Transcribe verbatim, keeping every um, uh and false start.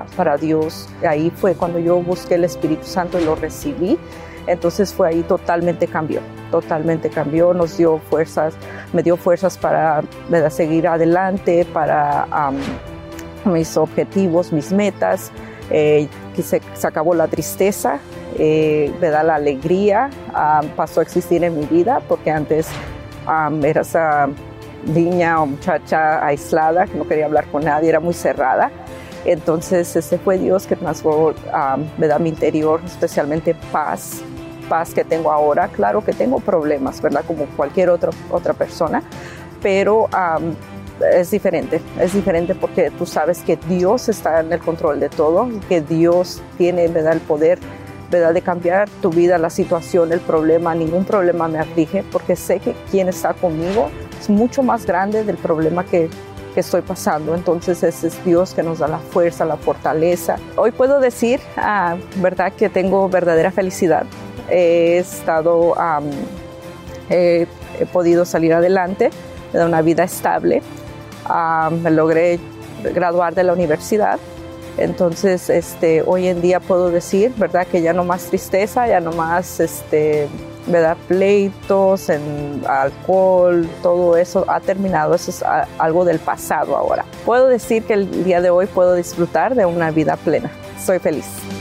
para, para Dios. Ahí fue cuando yo busqué el Espíritu Santo y lo recibí. Entonces fue ahí totalmente cambió, totalmente cambió, nos dio fuerzas, me dio fuerzas para, ¿verdad?, seguir adelante, para um, mis objetivos, mis metas. Eh, que se, se acabó la tristeza, eh, ¿verdad?, la alegría um, pasó a existir en mi vida, porque antes um, era esa niña o muchacha aislada, que no quería hablar con nadie, era muy cerrada. Entonces ese fue Dios que transformó um, ¿verdad?, mi interior, especialmente paz, paz que tengo ahora. Claro que tengo problemas, ¿verdad?, como cualquier otro, otra persona, pero um, es diferente, es diferente porque tú sabes que Dios está en el control de todo, que Dios tiene, ¿verdad?, el poder, ¿verdad?, de cambiar tu vida, la situación, el problema. Ningún problema me aflige porque sé que quien está conmigo es mucho más grande del problema que que estoy pasando. Entonces ese es Dios que nos da la fuerza, la fortaleza. Hoy puedo decir, uh, verdad, que tengo verdadera felicidad. He estado, um, he, he podido salir adelante de una vida estable. Uh, me logré graduar de la universidad. Entonces, este, hoy en día puedo decir, verdad, que ya no más tristeza, ya no más, este, ¿verdad?, pleitos, en alcohol, todo eso ha terminado. Eso es a, algo del pasado ahora. Puedo decir que el día de hoy puedo disfrutar de una vida plena. Soy feliz.